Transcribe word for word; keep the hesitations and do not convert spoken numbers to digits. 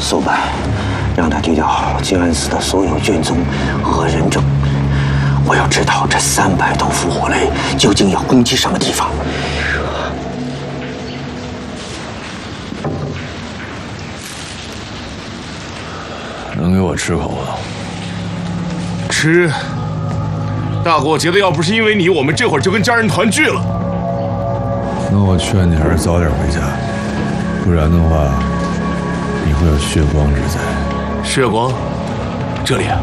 速办，让他丢掉静安寺的所有卷宗和人证。我要知道这三百道符火雷究竟要攻击什么地方。 能给我吃口吗？ 吃。大哥，我觉得要不是因为你，我们这会儿就跟家人团聚了。 那我劝你还是早点回家，不然的话，你会有血光之灾。 血光，这里啊。